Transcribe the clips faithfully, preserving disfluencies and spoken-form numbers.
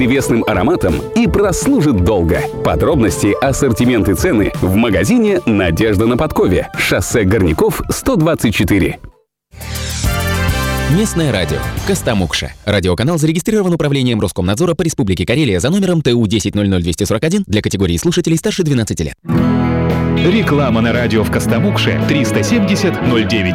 древесным ароматом и прослужит долго. Подробности, ассортимент и цены в магазине «Надежда на подкове», шоссе Горняков, сто двадцать четыре. Местное радио. Костомукша. Радиоканал зарегистрирован Управлением Роскомнадзора по Республике Карелия за номером Т У десять ноль ноль двести сорок один для категории слушателей старше двенадцати лет. Реклама на радио в Костомукше триста семьдесят ноль девять.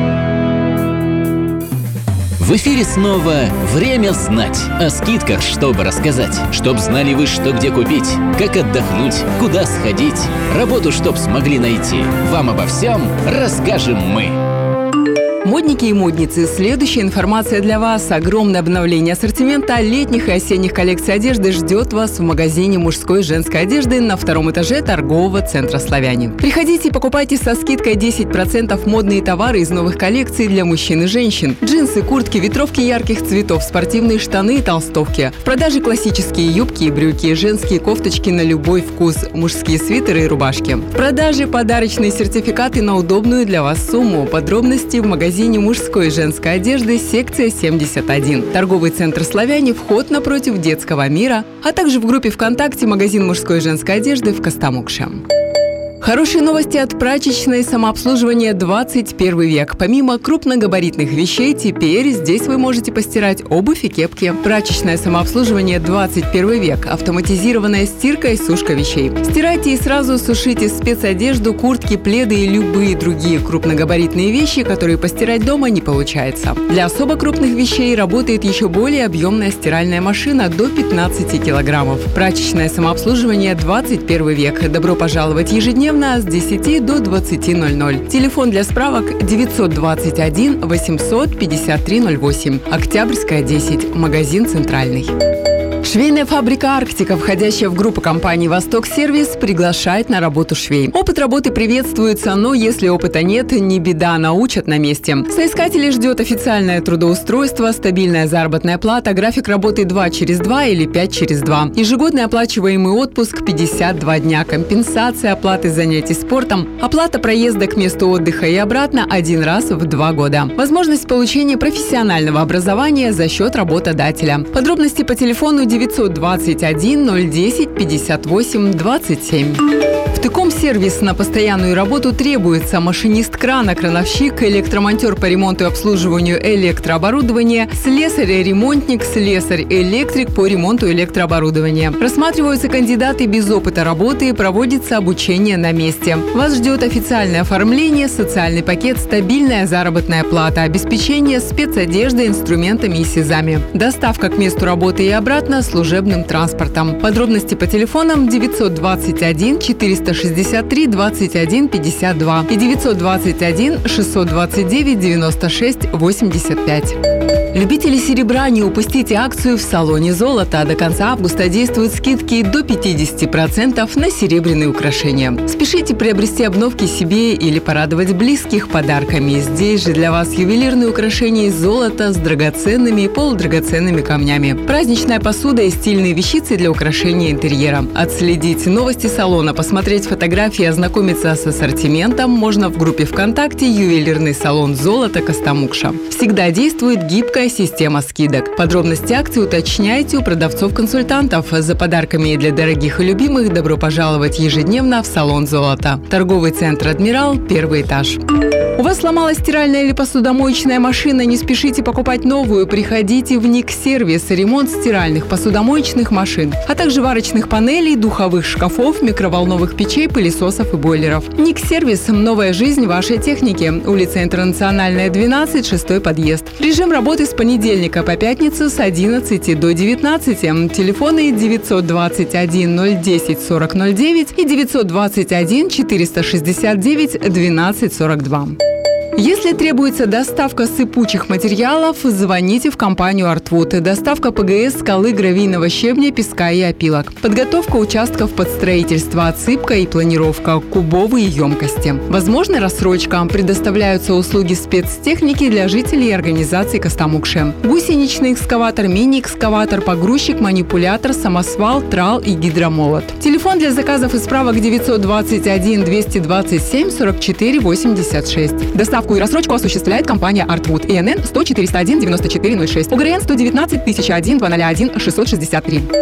В эфире снова «Время знать». О скидках, чтобы рассказать. Чтоб знали вы, что где купить, как отдохнуть, куда сходить. Работу, чтоб смогли найти. Вам обо всем расскажем мы. Модники и модницы, следующая информация для вас. Огромное обновление ассортимента летних и осенних коллекций одежды ждет вас в магазине мужской и женской одежды на втором этаже торгового центра «Славяне». Приходите и покупайте со скидкой десять процентов модные товары из новых коллекций для мужчин и женщин. Джинсы, куртки, ветровки ярких цветов, спортивные штаны и толстовки. В продаже классические юбки и брюки, женские кофточки на любой вкус, мужские свитеры и рубашки. В продаже подарочные сертификаты на удобную для вас сумму. Подробности в магазине В магазине мужской и женской одежды, секция семьдесят один. Торговый центр «Славяне», вход напротив детского мира, а также в группе ВКонтакте магазин мужской и женской одежды в Костомукше. Хорошие новости от прачечной самообслуживания двадцать первый век. Помимо крупногабаритных вещей, теперь здесь вы можете постирать обувь и кепки. Прачечное самообслуживание двадцать первый век. Автоматизированная стирка и сушка вещей. Стирайте и сразу сушите спецодежду, куртки, пледы и любые другие крупногабаритные вещи, которые постирать дома не получается. Для особо крупных вещей работает еще более объемная стиральная машина до пятнадцати килограммов. Прачечное самообслуживание двадцать первый век. Добро пожаловать ежедневно с десяти до двадцати ноль-ноль. Телефон для справок девятьсот двадцать один восемьсот пятьдесят три ноль восемь. Октябрьская, десять. Магазин «Центральный». Швейная фабрика «Арктика», входящая в группу компаний «Восток Сервис», приглашает на работу швей. Опыт работы приветствуется, но если опыта нет, не беда, научат на месте. Соискателей ждет официальное трудоустройство, стабильная заработная плата, график работы два через два или пять через два. Ежегодный оплачиваемый отпуск пятьдесят два дня, компенсация оплаты занятий спортом, оплата проезда к месту отдыха и обратно один раз в два года. Возможность получения профессионального образования за счет работодателя. Подробности по телефону девятьсот двадцать один ноль десять пятьдесят восемь двадцать семь. В Тыком-сервис на постоянную работу требуется машинист крана, крановщик, электромонтер по ремонту и обслуживанию электрооборудования, слесарь-ремонтник, слесарь-электрик по ремонту электрооборудования. Рассматриваются кандидаты без опыта работы, проводится обучение на месте. Вас ждет официальное оформление, социальный пакет, стабильная заработная плата, обеспечение спецодеждой, инструментами и СИЗами. Доставка к месту работы и обратно служебным транспортом. Подробности по телефонам девятьсот двадцать один четыреста шестьдесят три двадцать один пятьдесят два и девятьсот двадцать один шестьсот двадцать девять девяносто шесть восемьдесят пять. Любители серебра, не упустите акцию в салоне «Золото». До конца августа действуют скидки до пятьдесят процентов на серебряные украшения. Спешите приобрести обновки себе или порадовать близких подарками. Здесь же для вас ювелирные украшения из золота с драгоценными и полудрагоценными камнями. Праздничная посуда и стильные вещицы для украшения интерьера. Отследить новости салона, посмотреть фотографии, ознакомиться с ассортиментом можно в группе ВКонтакте «Ювелирный салон «Золото» Костомукша». Всегда действует гибкая система скидок. Подробности акции уточняйте у продавцов-консультантов. За подарками для дорогих и любимых добро пожаловать ежедневно в салон «Золото». Торговый центр «Адмирал», первый этаж. У вас сломалась стиральная или посудомоечная машина? Не спешите покупать новую. Приходите в Ник-сервис. Ремонт стиральных, посудомоечных машин, а также варочных панелей, духовых шкафов, микроволновых печей, пылесосов и бойлеров. Ник-сервис. Новая жизнь вашей техники. Улица Интернациональная, двенадцать, шестой подъезд. Режим работы с понедельника по пятницу с одиннадцати до девятнадцати. Телефоны девятьсот двадцать один ноль десять сорок ноль девять и девятьсот двадцать один четыреста шестьдесят девять двенадцать сорок два. Если требуется доставка сыпучих материалов, звоните в компанию «Артвуд». Доставка ПГС, скалы, гравийного щебня, песка и опилок. Подготовка участков под строительство, отсыпка и планировка, кубовые емкости. Возможна рассрочка. Предоставляются услуги спецтехники для жителей и организаций Костомукши. Гусеничный экскаватор, мини-экскаватор, погрузчик, манипулятор, самосвал, трал и гидромолот. Телефон для заказов и справок девятьсот двадцать один двести двадцать семь сорок четыре восемьдесят шесть. Доставка и рассрочку осуществляет компания «Артвуд». ИНН сто четыреста один девяносто четыре ноль шесть. ОГРН сто девятнадцать тысяча один двести один шестьсот шестьдесят три.